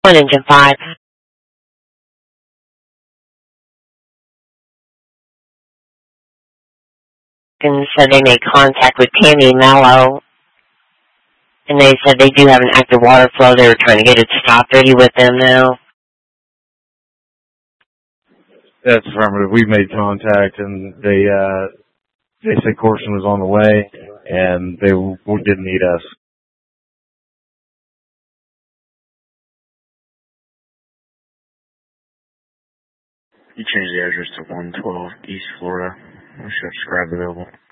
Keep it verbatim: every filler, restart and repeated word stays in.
One engine five. And said they made contact with Tammy Mello. And they said they do have an active water flow. They were trying to get it stopped. Are you with them now? That's affirmative. We've made contact, and they uh, they said Corson was on the way, and they w- didn't need us. You changed the address to one twelve East Florida. I'm sure it's grab available.